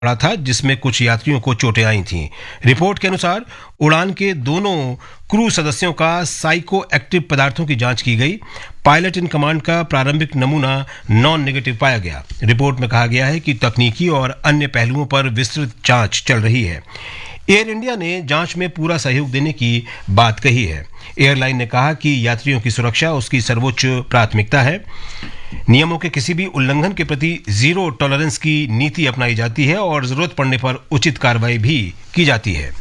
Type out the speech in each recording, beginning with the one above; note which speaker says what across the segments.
Speaker 1: पड़ा था, जिसमें कुछ यात्रियों को चोटें आई थीं। रिपोर्ट के अनुसार उड़ान के दोनों क्रू सदस्यों का साइको एक्टिव पदार्थों की जांच की गई। पायलट इन कमांड का प्रारंभिक नमूना नॉन नेगेटिव पाया गया। रिपोर्ट में कहा गया है कि तकनीकी और अन्य पहलुओं पर विस्तृत जांच चल रही है। एयर इंडिया ने जांच में पूरा सहयोग देने की बात कही है। एयरलाइन ने कहा कि यात्रियों की सुरक्षा उसकी सर्वोच्च प्राथमिकता है। नियमों के किसी भी उल्लंघन के प्रति जीरो टॉलरेंस की नीति अपनाई जाती है और जरूरत पड़ने पर उचित कार्रवाई भी की जाती है।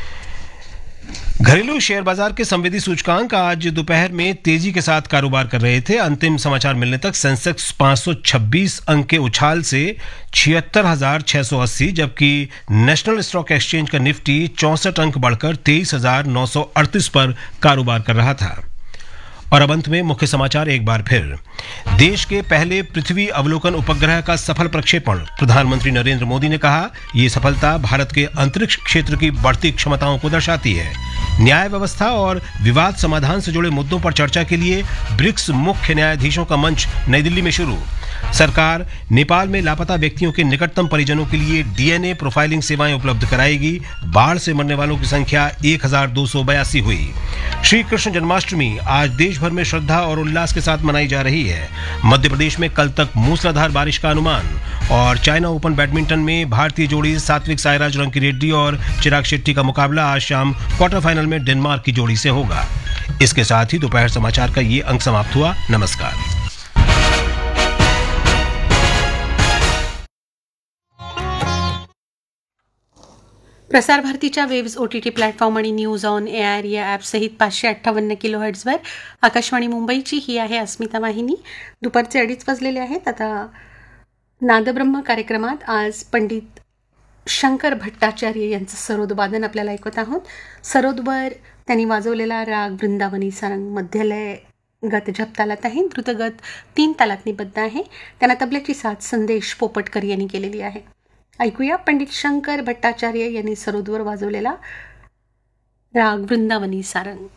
Speaker 1: घरेलू शेयर बाजार के संवेदी सूचकांक आज दोपहर में तेजी के साथ कारोबार कर रहे थे। अंतिम समाचार मिलने तक सेंसेक्स 526 अंक के उछाल से 76,680, जबकि नेशनल स्टॉक एक्सचेंज का निफ्टी 64 अंक बढ़कर 23,938 पर कारोबार कर रहा था। और अब अंत में मुख्य समाचार एक बार फिर। देश के पहले पृथ्वी अवलोकन उपग्रह का सफल प्रक्षेपण। प्रधानमंत्री नरेंद्र मोदी ने कहा, ये सफलता भारत के अंतरिक्ष क्षेत्र की बढ़ती क्षमताओं को दर्शाती है। न्याय व्यवस्था और विवाद समाधान से जुड़े मुद्दों पर चर्चा के लिए ब्रिक्स मुख्य न्यायाधीशों का मंच नई दिल्ली में शुरू। सरकार नेपाल में लापता व्यक्तियों के निकटतम परिजनों के लिए डीएनए प्रोफाइलिंग सेवाएं उपलब्ध कराएगी। बाढ़ से मरने वालों की संख्या 1,282 हुई। श्री कृष्ण जन्माष्टमी आज देश भर में श्रद्धा और उल्लास के साथ मनाई जा रही है। मध्य प्रदेश में कल तक मूसलाधार बारिश का अनुमान। और चाइना ओपन बैडमिंटन में भारतीय जोड़ी सात्विक साईराज रंकीरेड्डी और चिराग शेट्टी का मुकाबला आज शाम क्वार्टर फाइनल में डेनमार्क की जोड़ी से होगा। इसके साथ ही दोपहर समाचार का ये अंक समाप्त हुआ। नमस्कार।
Speaker 2: प्रसार भारतीच्या वेव्स OTT प्लॅटफॉर्म आणि न्यूज ऑन एआर या ॲपसहित 558 किलोहर्ट्झवर आकाशवाणी मुंबईची ही आहे अस्मिता वाहिनी। दुपारचे 2:30 वाजलेले आहेत। आता नादब्रह्म कार्यक्रमात आज पंडित शंकर भट्टाचार्य यांचं सरोदवादन आपल्याला ऐकत आहोत। सरोदवर त्यांनी वाजवलेला राग वृंदावनी सारंग मध्यलय गत झपतालात आहे, द्रुतगत 3 तालात निबद्ध आहे। त्यांना तबल्याची साथ संदेश पोपटकर यांनी केलेली आहे। ऐकूया पंडित शंकर भट्टाचार्य यांनी सरोदवर वाजवलेला राग वृंदावनी सारंग।